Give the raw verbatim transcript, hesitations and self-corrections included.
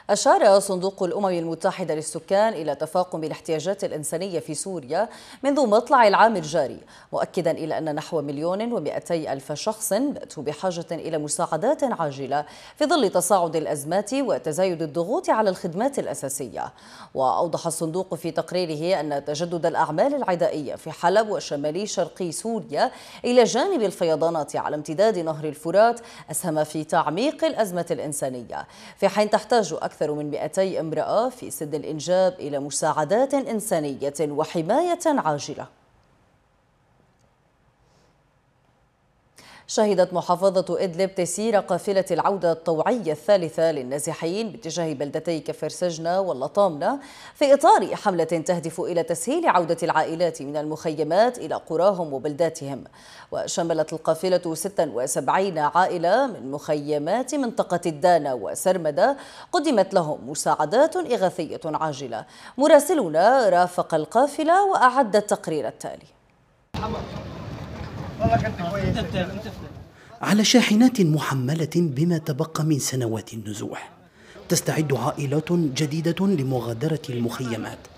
أشار صندوق الأمم المتحدة للسكان إلى تفاقم الاحتياجات الإنسانية في سوريا منذ مطلع العام الجاري، مؤكدا إلى أن نحو مليون ومئتي ألف شخص باتوا بحاجة إلى مساعدات عاجلة في ظل تصاعد الأزمات وتزايد الضغوط على الخدمات الأساسية. وأوضح الصندوق في تقريره أن تجدد الأعمال العدائية في حلب وشمالي شرقي سوريا إلى جانب الفيضانات على امتداد نهر الفرات أسهم في تعميق الأزمة الإنسانية، في حين تحتاج أكثر من مئتي امرأة في سن الإنجاب إلى مساعدات إنسانية وحماية عاجلة. شهدت محافظة إدلب تسيير قافلة العودة الطوعية الثالثة للنازحين باتجاه بلدتي كفر سجنة واللطامنة في إطار حملة تهدف إلى تسهيل عودة العائلات من المخيمات إلى قراهم وبلداتهم. وشملت القافلة ستة وسبعين عائلة من مخيمات منطقة الدانة وسرمدة قدمت لهم مساعدات إغاثية عاجلة. مراسلنا رافق القافلة وأعد التقرير التالي. على شاحنات محملة بما تبقى من سنوات النزوح تستعد عائلات جديدة لمغادرة المخيمات